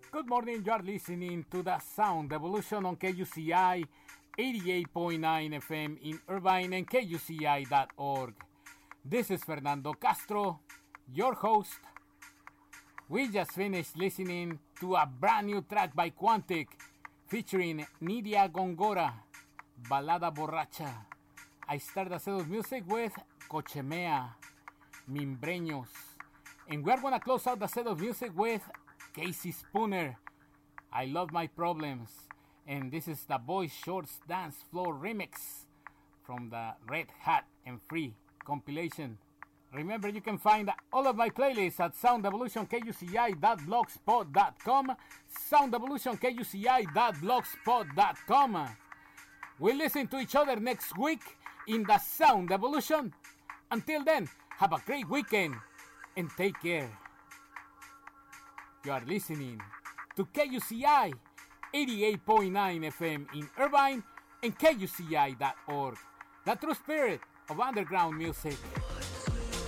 Good morning, you are listening to The Sound Evolution on KUCI 88.9 FM in Irvine and KUCI.org. This is Fernando Castro, your host. We just finished listening to a brand new track by Quantic featuring Nidia Gongora, Balada Borracha. I started a set of music with Cochemea, Mimbreños. And we're gonna close out the set of music with Casey Spooner, I Love My Problems. And this is the Boy Shorts Dance Floor remix from the Red Hat and Free compilation. Remember, you can find all of my playlists at soundevolutionkuci.blogspot.com, soundevolutionkuci.blogspot.com. We'll listen to each other next week in the Sound Evolution. Until then, have a great weekend and take care. You are listening to KUCI 88.9 FM in Irvine and KUCI.org, the true spirit of underground music.